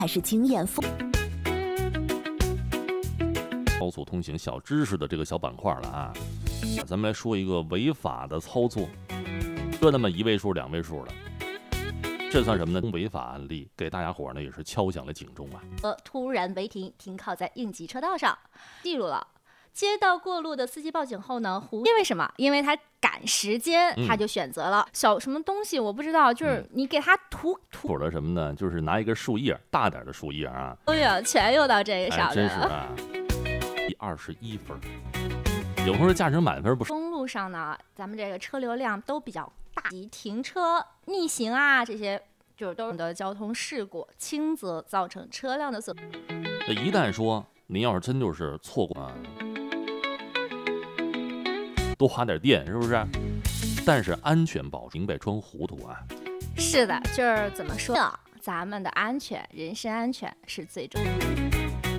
还是经验丰。 高速通行小知识的这个小板块了啊，咱们来说一个违法的操作，这那么1位数、2位数的，这算什么呢？违法案例给大家伙呢也是敲响了警钟啊。 突然违停，停靠在应急车道上，记录了。接到过路的司机报警后呢，因为什么？因为他赶时间，他就选择了小什么东西我不知道，就是你给他涂了什么呢？就是拿一根树叶，大点的树叶啊。 哎呀，全用到这个上面了。 真是啊。第21分，有朋友驾驶满分不？ 公路上呢，咱们这个车流量都比较大，停车、逆行啊，这些就是都是的交通事故，轻则造成车辆的损。 那一旦说您要是真就是错过啊，多花点电是不是？但是安全保明白装糊涂啊。 是的，就是怎么说呢？咱们的安全，人身安全是最重要的。